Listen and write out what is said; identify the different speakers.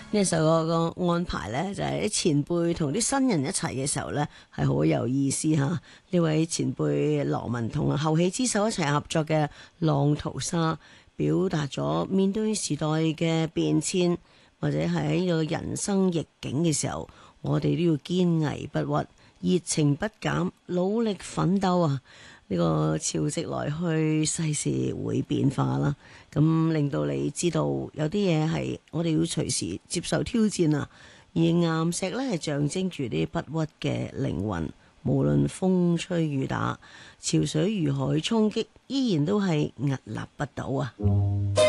Speaker 1: 呢首歌個安排呢，就係啲前輩同啲新人一齊嘅時候呢，係好有意思嚇。呢位前輩羅文同後起之秀一齊合作嘅《浪淘沙》，表達咗面對時代嘅變遷，或者係喺呢個人生逆境嘅時候，我哋都要堅毅不屈、熱情不減、努力奮鬥啊！呢個潮汐來去，世事會變化啦。咁令到你知道有啲嘢係我哋要隨時接受挑戰啊。而岩石咧係象徵住啲不屈嘅靈魂，無論風吹雨打、潮水如海衝擊，依然都係屹立不倒啊！